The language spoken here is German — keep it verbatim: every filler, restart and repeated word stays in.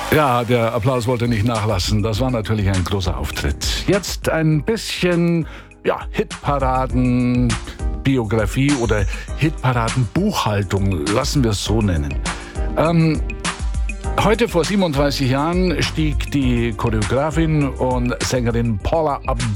Ja, der Applaus wollte nicht nachlassen. Das war natürlich ein großer Auftritt. Jetzt ein bisschen, ja, Hitparaden, Biografie oder Hitparaden-Buchhaltung, lassen wir es so nennen. Ähm, heute vor siebenunddreißig Jahren stieg die Choreografin und Sängerin Paula Abdul